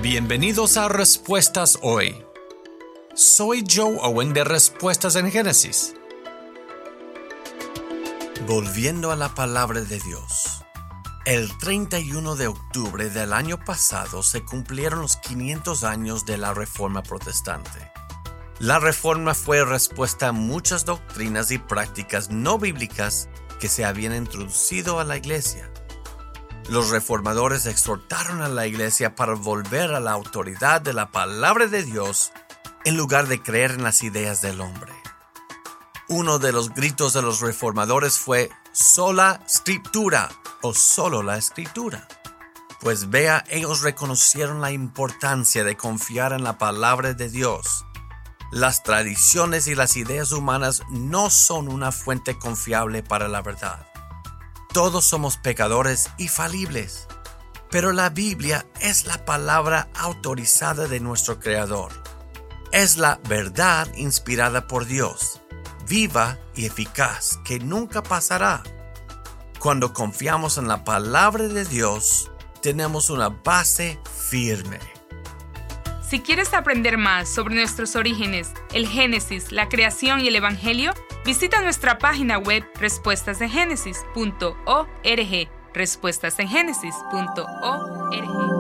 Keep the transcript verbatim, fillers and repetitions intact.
Bienvenidos a Respuestas Hoy. Soy Joe Owen de Respuestas en Génesis. Volviendo a la palabra de Dios. El treinta y uno de octubre del año pasado se cumplieron los quinientos años de la Reforma Protestante. La Reforma fue respuesta a muchas doctrinas y prácticas no bíblicas que se habían introducido a la Iglesia. Los reformadores exhortaron a la Iglesia para volver a la autoridad de la palabra de Dios en lugar de creer en las ideas del hombre. Uno de los gritos de los reformadores fue sola scriptura o solo la escritura. Pues vea, ellos reconocieron la importancia de confiar en la palabra de Dios. Las tradiciones y las ideas humanas no son una fuente confiable para la verdad. Todos somos pecadores y falibles, pero la Biblia es la palabra autorizada de nuestro Creador. Es la verdad inspirada por Dios, viva y eficaz, que nunca pasará. Cuando confiamos en la palabra de Dios, tenemos una base firme. Si quieres aprender más sobre nuestros orígenes, el Génesis, la creación y el Evangelio, visita nuestra página web respuestas en génesis punto org, respuestas en génesis punto org.